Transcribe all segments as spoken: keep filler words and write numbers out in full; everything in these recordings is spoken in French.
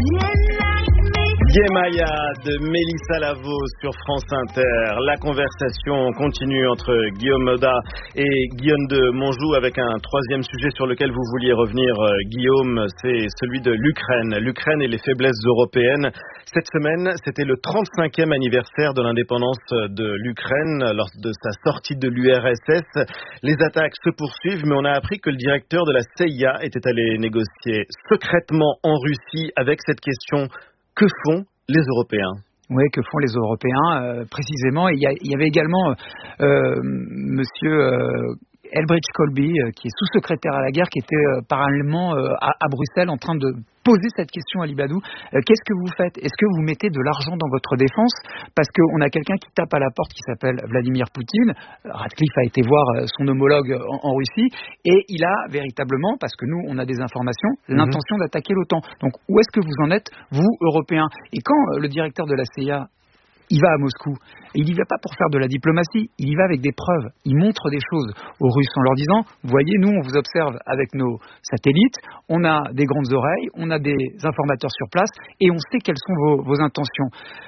Yemaya de Mélissa Lavo sur France Inter. La conversation continue entre Guillaume Oda et Guillaume de Monjou avec un troisième sujet sur lequel vous vouliez revenir, Guillaume, c'est celui de l'Ukraine. L'Ukraine et les faiblesses européennes. Cette semaine, c'était le trente-cinquième anniversaire de l'indépendance de l'Ukraine lors de sa sortie de l'U R S S. Les attaques se poursuivent, mais on a appris que le directeur de la C I A était allé négocier secrètement en Russie avec cette question: que font les Européens ? Oui, que font les Européens euh, précisément. Et il y, a, il y avait également euh, Monsieur euh, Elbridge Colby, euh, qui est sous-secrétaire à la guerre, qui était euh, parallèlement euh, à, à Bruxelles en train de poser cette question à Libadou. Euh, qu'est-ce que vous faites ? Est-ce que vous mettez de l'argent dans votre défense ? Parce qu'on a quelqu'un qui tape à la porte qui s'appelle Vladimir Poutine. Ratcliffe a été voir son homologue en, en Russie et il a véritablement, parce que nous on a des informations, mmh. l'intention d'attaquer l'OTAN. Donc où est-ce que vous en êtes, vous, Européens ? Et quand euh, le directeur de la C I A il va à Moscou, et il n'y va pas pour faire de la diplomatie, il y va avec des preuves. Il montre des choses aux Russes en leur disant: voyez, nous on vous observe avec nos satellites, on a des grandes oreilles, on a des informateurs sur place et on sait quelles sont vos, vos intentions.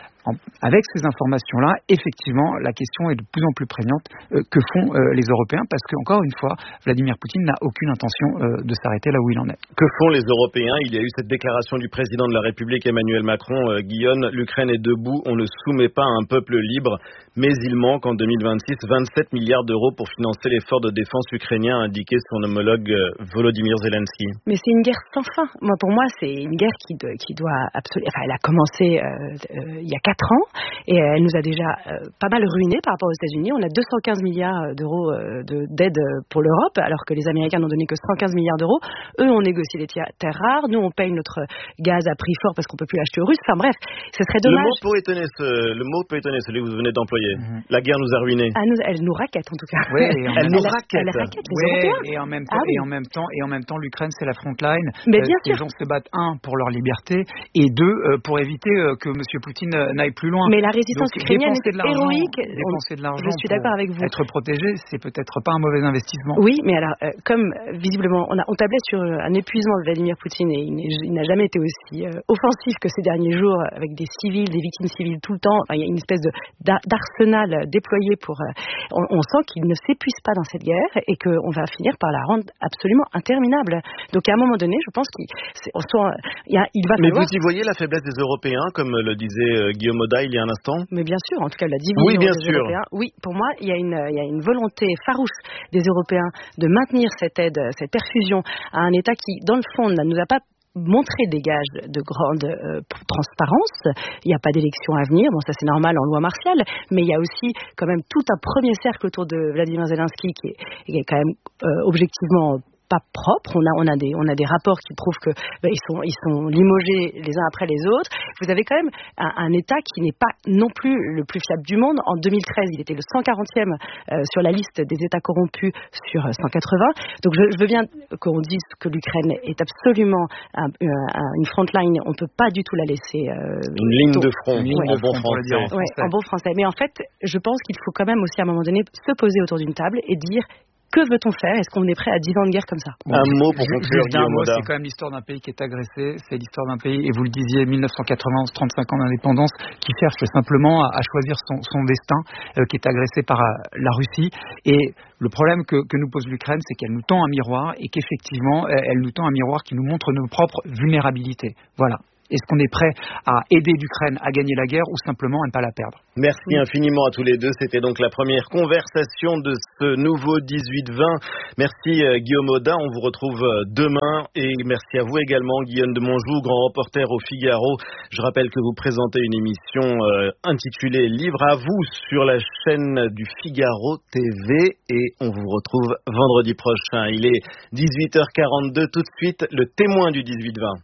Avec ces informations-là, effectivement, la question est de plus en plus prégnante. Euh, que font euh, les Européens ? Parce qu'encore une fois, Vladimir Poutine n'a aucune intention euh, de s'arrêter là où il en est. Que font les Européens ? Il y a eu cette déclaration du président de la République, Emmanuel Macron. Euh, Guillaume, l'Ukraine est debout, on ne soumet pas un peuple libre, mais il manque en deux mille vingt-six vingt-sept milliards d'euros pour financer l'effort de défense ukrainien, a indiqué son homologue euh, Volodymyr Zelensky. Mais c'est une guerre sans fin. Moi, pour moi, c'est une guerre qui, de, qui doit absolument... Enfin, elle a commencé euh, euh, il y a quatre ans et elle nous a déjà euh, pas mal ruiné par rapport aux États-Unis. On a deux cent quinze milliards d'euros euh, de, d'aide pour l'Europe, alors que les Américains n'ont donné que cent quinze milliards d'euros. Eux ont négocié les terres rares. Nous, on paye notre gaz à prix fort parce qu'on peut plus l'acheter aux Russes. Enfin bref, ce serait dommage. Le mot peut étonner, ce, le mot peut étonner celui que vous venez d'employer. Mm-hmm. La guerre nous a ruinés. Ah, nous, elle nous raquette en tout cas. Oui, elle nous raquette. Elle raquette les oui, Européens. Et en même temps, ah, oui. et en même temps, et en même temps, l'Ukraine c'est la frontline. Mais euh, bien les sûr. gens se battent un pour leur liberté et deux euh, pour éviter euh, que Monsieur Poutine euh, n'aille plus loin. Mais la résistance Donc, ukrainienne est de héroïque. Dépenser de l'argent. Je suis d'accord avec vous. Être protégé, c'est peut-être pas un mauvais investissement. Oui, mais alors, euh, comme euh, visiblement, on, a, on tablait sur un épuisement de Vladimir Poutine et il, il n'a jamais été aussi euh, offensif que ces derniers jours, avec des civils, des victimes civiles tout le temps. Enfin, il y a une espèce de, d'arsenal déployé pour. Euh, on, on sent qu'il ne s'épuise pas dans cette guerre et qu'on va finir par la rendre absolument interminable. Donc, à un moment donné, je pense qu'il soit, il, y a, il va Mais falloir... vous y voyez la faiblesse des Européens, comme le disait euh, Guillaume Oda il y a un instant ? Mais bien sûr, en tout cas, la division oui, bien des sûr. Européens. Oui, pour moi, il y a une, il y a une volonté farouche des Européens de maintenir cette aide, cette perfusion à un État qui, dans le fond, ne nous a pas montrer des gages de grande euh, transparence. Il n'y a pas d'élection à venir, bon ça c'est normal en loi martiale, mais il y a aussi quand même tout un premier cercle autour de Vladimir Zelensky qui est, qui est quand même euh, objectivement pas propre. On a, on a des, on a des rapports qui prouvent que ben, ils sont, ils sont limogés les uns après les autres. Vous avez quand même un, un État qui n'est pas non plus le plus fiable du monde. En deux mille treize, il était le cent quarantième euh, sur la liste des États corrompus sur cent quatre-vingts. Donc je, je veux bien qu'on dise que l'Ukraine est absolument un, un, une frontline. On ne peut pas du tout la laisser. Euh, une ligne de front, une ligne en de bon front, français. en français. Ouais, en bon français. Mais en fait, je pense qu'il faut quand même aussi à un moment donné se poser autour d'une table et dire: que veut-on faire ? Est-ce qu'on est prêt à dix ans de guerre comme ça ? Bon, un mot pour conclure, Guillaume Oda. C'est quand même l'histoire d'un pays qui est agressé. C'est l'histoire d'un pays, et vous le disiez, mille neuf cent quatre-vingt-onze, trente-cinq ans d'indépendance, qui cherche simplement à, à choisir son, son destin, euh, qui est agressé par euh, la Russie. Et le problème que, que nous pose l'Ukraine, c'est qu'elle nous tend un miroir et qu'effectivement, elle, elle nous tend un miroir qui nous montre nos propres vulnérabilités. Voilà. Est-ce qu'on est prêt à aider l'Ukraine à gagner la guerre ou simplement à ne pas la perdre ? Merci infiniment à tous les deux. C'était donc la première conversation de ce nouveau dix-huit vingt. Merci euh, Guillaume Oda. On vous retrouve euh, demain. Et merci à vous également, Guillaume de Monjou, grand reporter au Figaro. Je rappelle que vous présentez une émission euh, intitulée Livre à vous sur la chaîne du Figaro T V. Et on vous retrouve vendredi prochain. Il est dix-huit heures quarante-deux. Tout de suite, le témoin du dix-huit vingt.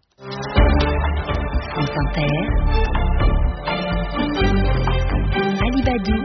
France Inter, Alibadou,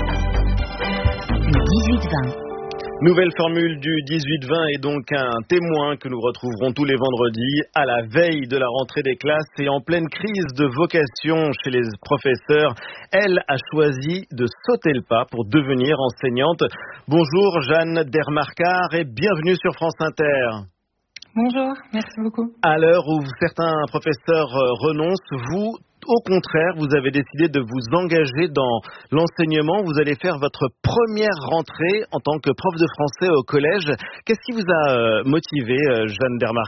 le dix-huit vingt. Nouvelle formule du dix-huit vingt et donc un témoin que nous retrouverons tous les vendredis à la veille de la rentrée des classes et en pleine crise de vocation chez les professeurs. Elle a choisi de sauter le pas pour devenir enseignante. Bonjour Jeanne Dermarcard et bienvenue sur France Inter. Bonjour, merci beaucoup. À l'heure où certains professeurs renoncent, vous, au contraire, vous avez décidé de vous engager dans l'enseignement. Vous allez faire votre première rentrée en tant que prof de français au collège. Qu'est-ce qui vous a motivé, Jeanne Dermarcard ?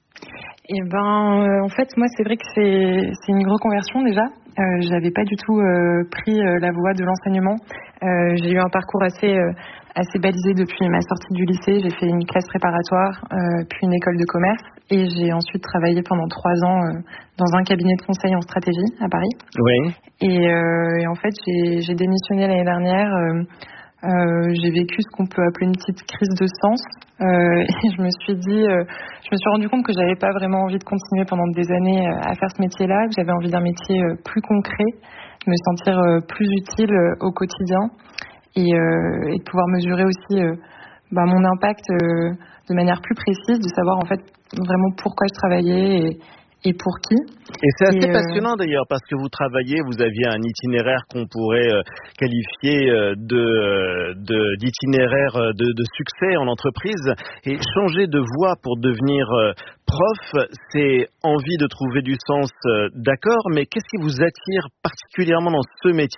Eh ben, euh, en fait, moi, c'est vrai que c'est, c'est une reconversion déjà. Euh, j'avais pas du tout euh, pris euh, la voie de l'enseignement. Euh, j'ai eu un parcours assez euh, assez balisé depuis ma sortie du lycée. J'ai fait une classe préparatoire, euh, puis une école de commerce, et j'ai ensuite travaillé pendant trois ans euh, dans un cabinet de conseil en stratégie à Paris. Oui. Et, euh, et en fait, j'ai, j'ai démissionné l'année dernière. Euh, Euh, j'ai vécu ce qu'on peut appeler une petite crise de sens euh, et je me suis dit, euh, je me suis rendu compte que j'avais pas vraiment envie de continuer pendant des années à faire ce métier-là, que j'avais envie d'un métier euh, plus concret, de me sentir euh, plus utile euh, au quotidien et, euh, et de pouvoir mesurer aussi euh, bah, mon impact euh, de manière plus précise, de savoir en fait vraiment pourquoi je travaillais et Et pour qui ? Et c'est assez et euh... passionnant d'ailleurs parce que vous travaillez, vous aviez un itinéraire qu'on pourrait euh, qualifier euh, de, de d'itinéraire de, de succès en entreprise, et changer de voie pour devenir euh, prof, c'est envie de trouver du sens, euh, d'accord, mais qu'est-ce qui vous attire particulièrement dans ce métier ?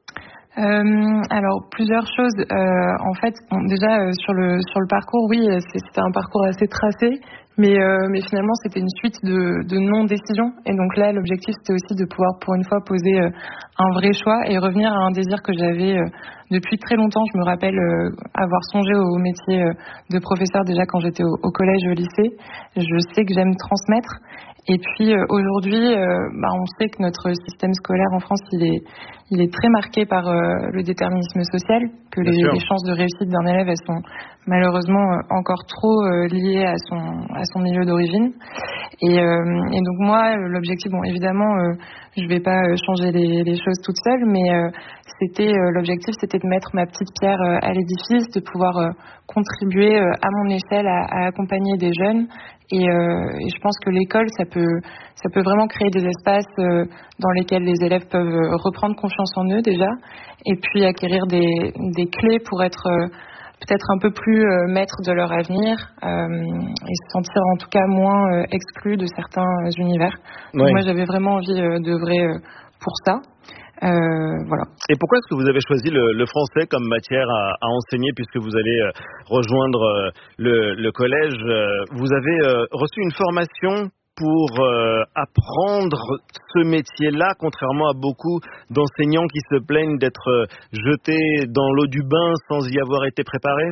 Euh, alors plusieurs choses. Euh, en fait, bon, déjà euh, sur le sur le parcours, oui, c'est, c'était un parcours assez tracé, mais euh, mais finalement c'était une suite de, de non-décisions. Et donc là, l'objectif c'était aussi de pouvoir pour une fois poser euh, un vrai choix et revenir à un désir que j'avais euh, depuis très longtemps. Je me rappelle euh, avoir songé au métier euh, de professeur déjà quand j'étais au, au collège et au lycée. Je sais que j'aime transmettre. Et puis euh, aujourd'hui, euh, bah, on sait que notre système scolaire en France, il est, il est très marqué par euh, le déterminisme social, que les, les chances de réussite d'un élève, elles sont malheureusement euh, encore trop euh, liées à son, à son milieu d'origine. Et, euh, et donc moi, l'objectif, bon, évidemment, euh, je vais pas changer les, les choses toute seule, mais euh, c'était euh, l'objectif, c'était de mettre ma petite pierre euh, à l'édifice, de pouvoir euh, contribuer euh, à mon échelle à, à accompagner des jeunes. Et, euh, et je pense que l'école, ça peut, ça peut vraiment créer des espaces euh, dans lesquels les élèves peuvent reprendre confiance en eux déjà, et puis acquérir des, des clés pour être euh, peut-être un peu plus euh, maîtres de leur avenir euh, et se sentir en tout cas moins euh, exclus de certains univers. Donc oui. Moi, j'avais vraiment envie euh, d'œuvrer euh, pour ça. Euh, voilà. Et pourquoi est-ce que vous avez choisi le, le français comme matière à, à enseigner, puisque vous allez euh, rejoindre euh, le, le collège euh, Vous avez euh, reçu une formation pour euh, apprendre ce métier-là, contrairement à beaucoup d'enseignants qui se plaignent d'être euh, jetés dans l'eau du bain sans y avoir été préparés?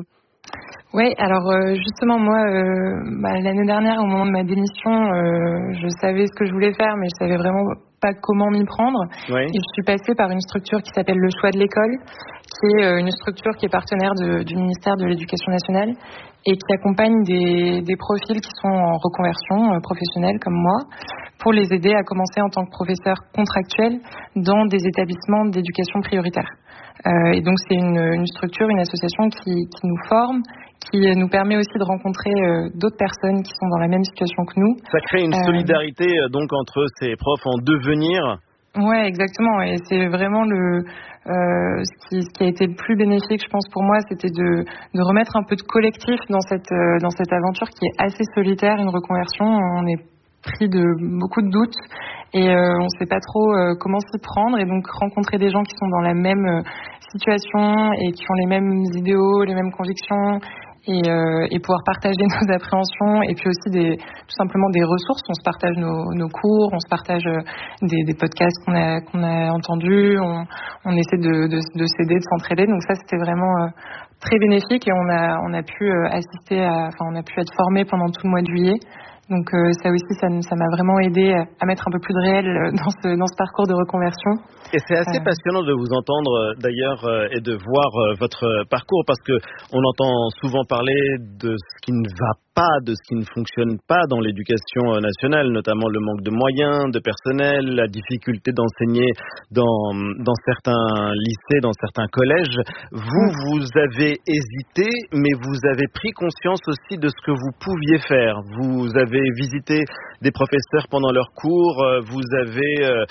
Oui, alors euh, justement moi, euh, bah, l'année dernière, au moment de ma démission, euh, je savais ce que je voulais faire, mais je savais vraiment pas comment m'y prendre. Oui. Et je suis passée par une structure qui s'appelle Le Choix de l'école, qui est euh, une structure qui est partenaire de, du ministère de l'Éducation nationale et qui accompagne des, des profils qui sont en reconversion euh, professionnelle comme moi, pour les aider à commencer en tant que professeur contractuel dans des établissements d'éducation prioritaire. Euh, et donc c'est une, une structure, une association qui, qui nous forme, qui nous permet aussi de rencontrer euh, d'autres personnes qui sont dans la même situation que nous. Ça crée une euh, solidarité euh, donc entre ces profs en devenir. Ouais, exactement. Et c'est vraiment le euh, ce, qui, ce qui a été le plus bénéfique, je pense pour moi, c'était de, de remettre un peu de collectif dans cette euh, dans cette aventure qui est assez solitaire, une reconversion. On est pris de beaucoup de doutes et euh, on ne sait pas trop euh, comment s'y prendre, et donc rencontrer des gens qui sont dans la même euh, situation et qui ont les mêmes idéaux, les mêmes convictions, et, euh, et pouvoir partager nos appréhensions, et puis aussi des, tout simplement des ressources. On se partage nos, nos cours, on se partage des, des podcasts qu'on a, qu'on a entendus, on, on essaie de, de, de s'aider, de s'entraider. Donc ça, c'était vraiment euh, très bénéfique, et on a, on a pu euh, assister à, enfin on a pu être formés pendant tout le mois de juillet. Donc euh, ça aussi, ça, ça m'a vraiment aidé à mettre un peu plus de réel dans ce, dans ce parcours de reconversion. Et c'est assez euh... passionnant de vous entendre d'ailleurs et de voir votre parcours, parce que on entend souvent parler de ce qui ne va pas, de ce qui ne fonctionne pas dans l'éducation nationale, notamment le manque de moyens, de personnel, la difficulté d'enseigner dans, dans certains lycées, dans certains collèges. Vous, vous avez hésité, mais vous avez pris conscience aussi de ce que vous pouviez faire. Vous avez visité des professeurs pendant leurs cours, vous avez euh,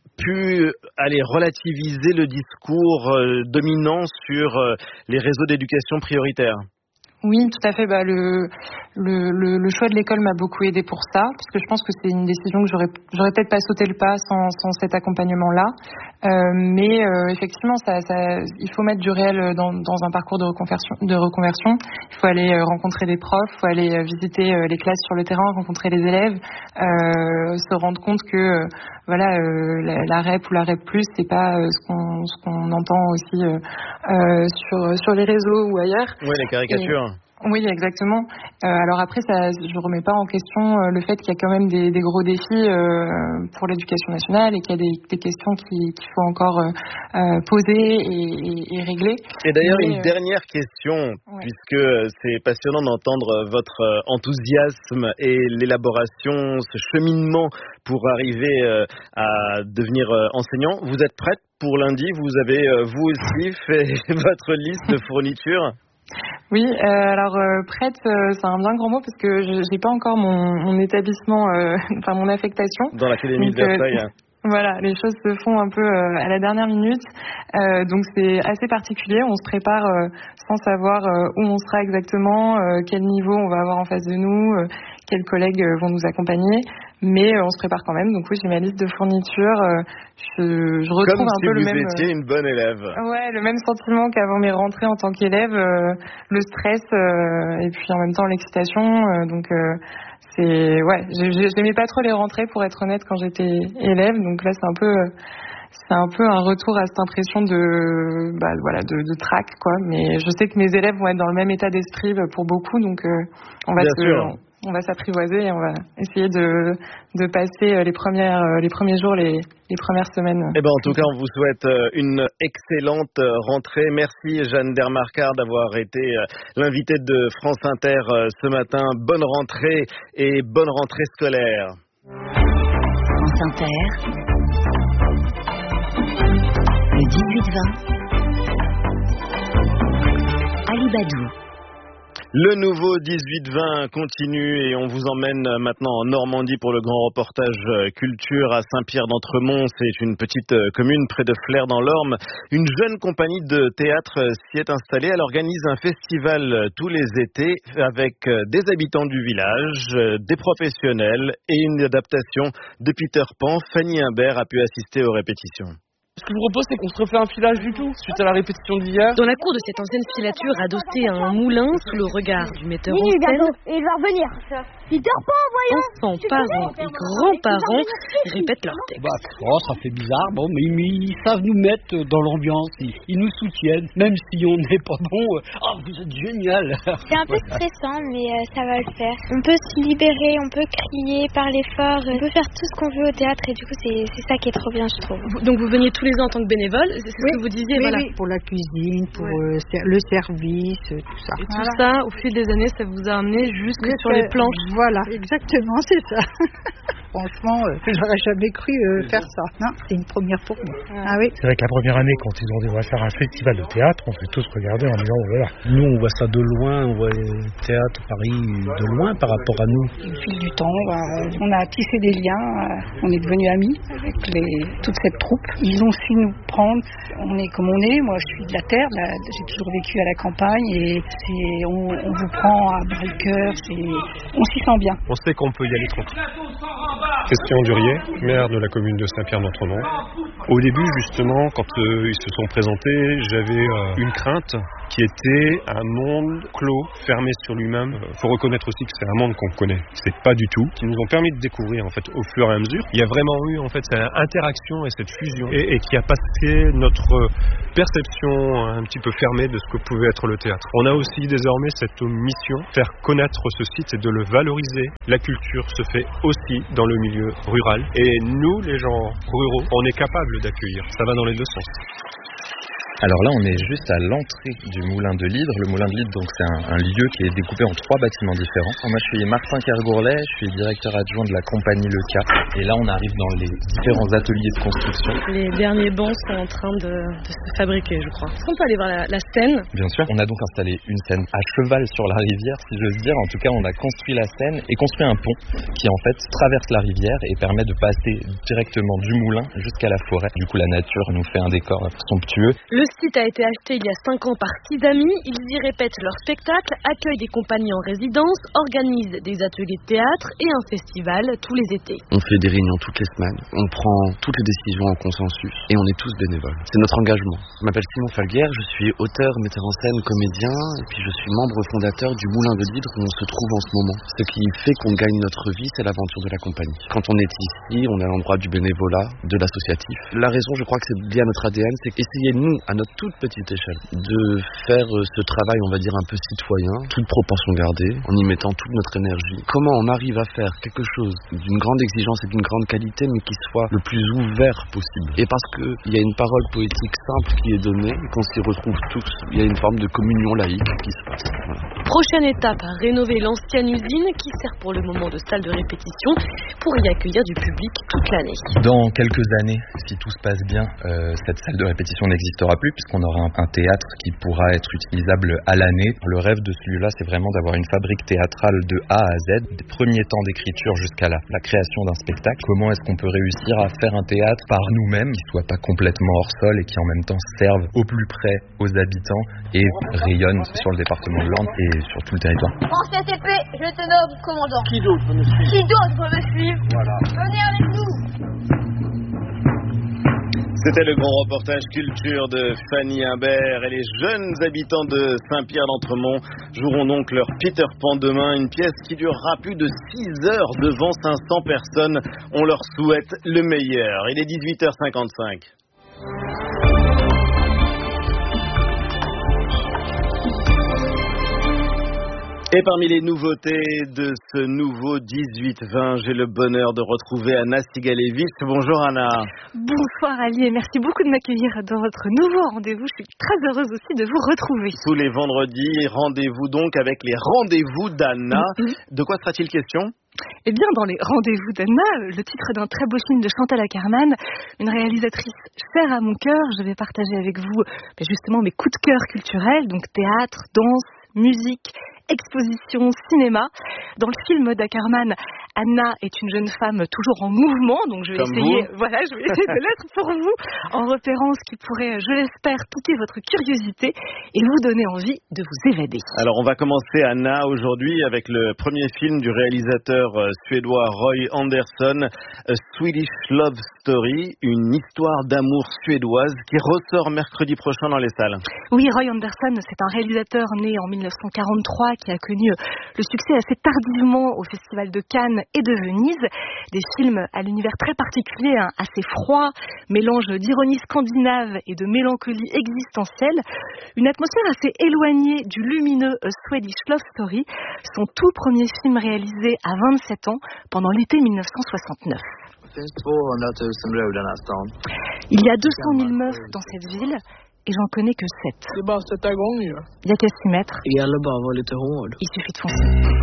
pu aller relativiser le discours euh, dominant sur euh, les réseaux d'éducation prioritaire. Oui, tout à fait. Bah, le, le, le, le choix de l'école m'a beaucoup aidé pour ça, parce que je pense que c'est une décision que j'aurais, j'aurais peut-être pas sauté le pas sans, sans cet accompagnement-là. Euh, mais euh, effectivement, ça, ça, il faut mettre du réel dans, dans un parcours de reconversion, de reconversion. Il faut aller rencontrer des profs, il faut aller visiter les classes sur le terrain, rencontrer les élèves, euh, se rendre compte que euh, voilà, euh, la, la R E P ou la R E P plus, c'est pas euh, ce qu'on, ce qu'on entend aussi euh, euh, sur, sur les réseaux ou ailleurs. Oui, les caricatures. Et, oui, exactement. Euh, alors après, ça, je remets pas en question euh, le fait qu'il y a quand même des, des gros défis euh, pour l'éducation nationale et qu'il y a des, des questions qui, qu'il faut encore euh, euh, poser et, et, et régler. Et d'ailleurs, Mais, une euh... dernière question, ouais. puisque c'est passionnant d'entendre votre enthousiasme et l'élaboration, ce cheminement pour arriver euh, à devenir euh, enseignant. Vous êtes prête pour lundi? Vous avez euh, vous aussi fait votre liste de fournitures? Oui, euh, alors euh, prête, euh, c'est un bien grand mot parce que je n'ai pas encore mon, mon établissement, euh, enfin mon affectation. Dans l'Académie de Versailles. Euh, voilà, les choses se font un peu euh, à la dernière minute, euh, donc c'est assez particulier. On se prépare euh, sans savoir euh, où on sera exactement, euh, quel niveau on va avoir en face de nous, euh, quels collègues euh, vont nous accompagner. Mais euh, on se prépare quand même. Donc oui, j'ai ma liste de fournitures. Euh, je, je retrouve Comme un si peu vous le même. étiez une bonne élève. Ouais, le même sentiment qu'avant mes rentrées en tant qu'élève, euh, le stress euh, et puis en même temps l'excitation. Euh, donc euh, c'est ouais, j'aimais pas trop les rentrées pour être honnête quand j'étais élève. Donc là, c'est un peu. Euh, C'est un peu un retour à cette impression de, bah, voilà, de, de trac, quoi. Mais je sais que mes élèves vont être dans le même état d'esprit pour beaucoup, donc euh, on va Bien se, sûr. on va s'apprivoiser et on va essayer de, de passer les premières, les premiers jours, les, les premières semaines. Eh ben, en tout cas, on vous souhaite une excellente rentrée. Merci Jeanne Dermarcard d'avoir été l'invitée de France Inter ce matin. Bonne rentrée et bonne rentrée scolaire. France Inter. Le dix-huit vingt. Ali Badou. Le nouveau dix-huit vingt continue et on vous emmène maintenant en Normandie pour le grand reportage culture à Saint-Pierre-d'Entremont. C'est une petite commune près de Flers dans l'Orme. Une jeune compagnie de théâtre s'y est installée. Elle organise un festival tous les étés avec des habitants du village, des professionnels et une adaptation de Peter Pan. Fanny Imbert a pu assister aux répétitions. Ce que je vous propose, c'est qu'on se refait un filage du tout, suite à la répétition d'hier. Dans la cour de cette ancienne filature, adossée à un moulin, sous le regard du metteur en scène, il va revenir. Peter Pan, voyons. Enfants, parents et grands-parents répètent leur texte. Bah, oh, ça fait bizarre, bon, mais, mais ils savent nous mettre dans l'ambiance, ils, ils nous soutiennent, même si on n'est pas bon. Ah, oh, vous êtes génial. C'est un peu stressant, mais euh, ça va le faire. On peut se libérer, on peut crier, parler fort, on peut faire tout ce qu'on veut au théâtre, et du coup, c'est, c'est ça qui est trop bien, je trouve. Donc vous veniez tous les ans en tant que bénévole, c'est ce oui, que vous disiez, oui, voilà. Oui, pour la cuisine, pour ouais. euh, le service, tout ça. Et tout voilà. Ça, au fil des années, ça vous a amené jusque sur les planches. Voilà, exactement, c'est ça. Franchement, euh, j'aurais jamais cru euh, faire ça. Non, c'est une première pour moi. Ouais. Ah oui. C'est vrai que la première année, quand ils ont dit on va faire un festival de théâtre, on s'est tous regardés en disant voilà. Nous, on voit ça de loin, on voit le théâtre Paris de loin par rapport à nous. Au fil du temps, bah, on a tissé des liens, on est devenus amis avec les, toute cette troupe. Ils ont su nous prendre. On est comme on est. Moi, je suis de la terre. Là, j'ai toujours vécu à la campagne et c'est, on, on vous prend à bras le cœur. C'est, on s'y sent bien. On sait qu'on peut y aller tranquille. Christian Durier, maire de la commune de Saint-Pierre-d'Entremont. Au début, justement, quand euh, ils se sont présentés, j'avais euh, une crainte qui était un monde clos, fermé sur lui-même. Il faut reconnaître aussi que c'est un monde qu'on connaît. C'est pas du tout. Qui nous ont permis de découvrir, en fait, au fur et à mesure. Il y a vraiment eu, en fait, cette interaction et cette fusion et, et qui a passé notre perception un petit peu fermée de ce que pouvait être le théâtre. On a aussi désormais cette mission, faire connaître ce site et de le valoriser. La culture se fait aussi dans le milieu rural. Et nous, les gens ruraux, on est capable d'accueillir. Ça va dans les deux sens. Alors là, on est juste à l'entrée du moulin de l'Hydre. Le moulin de l'Hydre, donc, c'est un, un lieu qui est découpé en trois bâtiments différents. Moi, je suis Martin Kergourlet, je suis directeur adjoint de la compagnie Le Cap. Et là, on arrive dans les différents ateliers de construction. Les derniers bancs sont en train de, de se fabriquer, je crois. Est-ce qu'on peut aller voir la, la scène ? Bien sûr. On a donc installé une scène à cheval sur la rivière, si j'ose dire. En tout cas, on a construit la scène et construit un pont qui, en fait, traverse la rivière et permet de passer directement du moulin jusqu'à la forêt. Du coup, la nature nous fait un décor somptueux. Le site a été acheté il y a cinq ans par six amis. Ils y répètent leurs spectacles, accueillent des compagnies en résidence, organisent des ateliers de théâtre et un festival tous les étés. On fait des réunions toutes les semaines, on prend toutes les décisions en consensus et on est tous bénévoles. C'est notre engagement. Je m'appelle Simon Falguière, je suis auteur, metteur en scène, comédien et puis je suis membre fondateur du Moulin de l'Hydre où on se trouve en ce moment. Ce qui fait qu'on gagne notre vie, c'est l'aventure de la compagnie. Quand on est ici, on est à l'endroit du bénévolat, de l'associatif. La raison, je crois que c'est lié à notre A D N, c'est qu'essayer nous, à notre toute petite échelle, de faire ce travail, on va dire un peu citoyen, toute proportion gardée, en y mettant toute notre énergie. Comment on arrive à faire quelque chose d'une grande exigence et d'une grande qualité, mais qui soit le plus ouvert possible. Et parce qu'il y a une parole poétique simple qui est donnée, et qu'on s'y retrouve tous, il y a une forme de communion laïque qui se passe. Voilà. Prochaine étape, rénover l'ancienne usine qui sert pour le moment de salle de répétition pour y accueillir du public toute l'année. Dans quelques années, si tout se passe bien, euh, cette salle de répétition n'existera plus puisqu'on aura un, un théâtre qui pourra être utilisable à l'année. Le rêve de celui-là, c'est vraiment d'avoir une fabrique théâtrale de A à Z, des premiers temps d'écriture jusqu'à la, la création d'un spectacle. Comment est-ce qu'on peut réussir à faire un théâtre par nous-mêmes qui soit pas complètement hors sol et qui en même temps serve au plus près aux habitants et rayonne sur le département de l'Orne et sur tout le territoire. En C T P, je te nomme commandant. Qui d'autre peut me suivre? Qui d'autre peut me suivre? Voilà. Venez avec nous. C'était le grand reportage culture de Fanny Imbert et les jeunes habitants de Saint-Pierre-d'Entremont joueront donc leur Peter Pan demain, une pièce qui durera plus de six heures devant cinq cents personnes. On leur souhaite le meilleur. Il est dix-huit heures cinquante-cinq. Et parmi les nouveautés de ce nouveau dix-huit vingt, j'ai le bonheur de retrouver Anna Sigalevich. Bonjour Anna. Bonsoir Ali et merci beaucoup de m'accueillir dans votre nouveau rendez-vous. Je suis très heureuse aussi de vous retrouver. Tous les vendredis, rendez-vous donc avec les rendez-vous d'Anna. Mm-hmm. De quoi sera-t-il question ? Eh bien, dans les rendez-vous d'Anna, le titre d'un très beau film de Chantal Akerman, une réalisatrice chère à mon cœur. Je vais partager avec vous justement mes coups de cœur culturels, donc théâtre, danse, musique, exposition, cinéma. Dans le film d'Akerman, Anna est une jeune femme toujours en mouvement, donc je vais Comme essayer, vous. voilà, je vais essayer de l'être pour vous, en repérant ce qui pourrait, je l'espère, piquer votre curiosité et vous donner envie de vous évader. Alors on va commencer Anna aujourd'hui avec le premier film du réalisateur euh, suédois Roy Andersson, A Swedish Love Story, une histoire d'amour suédoise qui ressort mercredi prochain dans les salles. Oui, Roy Andersson, c'est un réalisateur né en mille neuf cent quarante-trois qui a connu le succès assez tardivement au Festival de Cannes et de Venise. Des films à l'univers très particulier, hein, assez froid, mélange d'ironie scandinave et de mélancolie existentielle. Une atmosphère assez éloignée du lumineux A Swedish Love Story, son tout premier film réalisé à vingt-sept ans pendant l'été mille neuf cent soixante-neuf. Il y a deux cent mille meufs dans cette ville. Et j'en connais que sept. Det är bara att sätta igång ju. Il y a qu'à s'y mettre. Det gäller bara att vara lite hård. Il suffit de foncer.